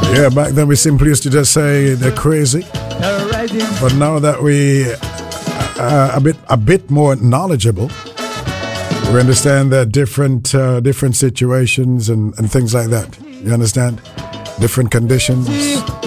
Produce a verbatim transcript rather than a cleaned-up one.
Yeah, back then we simply used to just say they're crazy. But now that we are a bit a bit more knowledgeable, we understand that different uh, different situations and, and things like that. You understand? Different conditions.